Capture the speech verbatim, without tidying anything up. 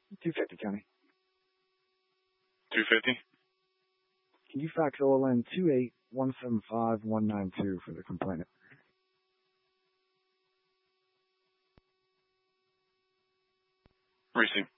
two fifty, County. two fifty? Can you fax O L N two eight one seven five one nine two for the complainant? Receive.